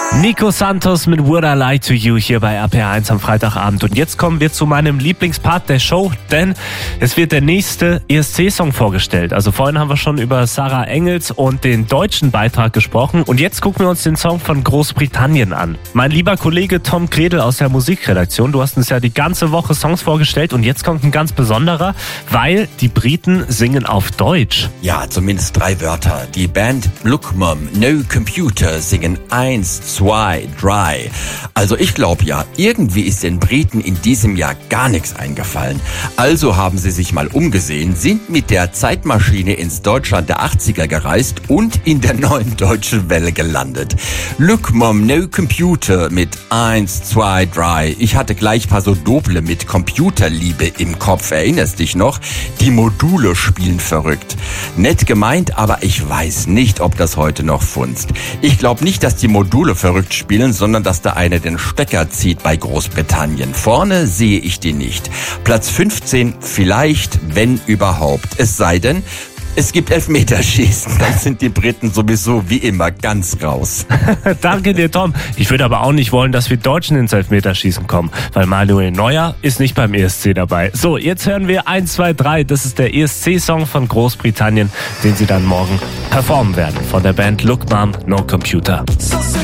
Nico Santos mit Would I Lie to You hier bei RPR1 am Freitagabend. Und jetzt kommen wir zu meinem Lieblingspart der Show, denn es wird der nächste ESC-Song vorgestellt. Also vorhin haben wir schon über Sarah Engels und den deutschen Beitrag gesprochen. Und jetzt gucken wir uns den Song von Großbritannien an. Mein lieber Kollege Tom Kredel aus der Musikredaktion, du hast uns ja die ganze Woche Songs vorgestellt und jetzt kommt ein ganz besonderer, weil die Briten singen auf Deutsch. Ja, zumindest 3 Wörter. Die Band Look Mum, No Computer singen 1, 2, 3. Also ich glaube ja, irgendwie ist den Briten in diesem Jahr gar nichts eingefallen. Also haben sie sich mal umgesehen, sind mit der Zeitmaschine ins Deutschland der 80er gereist und in der neuen deutschen Welle gelandet. Look Mum, No Computer mit 1, 2, 3. Ich hatte gleich ein paar so Doble mit Computerliebe im Kopf, erinnerst dich noch? Die Module spielen verrückt. Nett gemeint, aber ich weiß nicht, ob das heute noch funzt. Ich glaube nicht, dass die Module verrückt spielen, sondern dass da einer den Stecker zieht bei Großbritannien. Vorne sehe ich die nicht. Platz 15 vielleicht, wenn überhaupt. Es sei denn, es gibt Elfmeterschießen. Dann sind die Briten sowieso wie immer ganz raus. Danke dir, Tom. Ich würde aber auch nicht wollen, dass wir Deutschen ins Elfmeterschießen kommen, weil Manuel Neuer ist nicht beim ESC dabei. So, jetzt hören wir 1, 2, 3. Das ist der ESC-Song von Großbritannien, den sie dann morgen performen werden. Von der Band Look Mum, No Computer.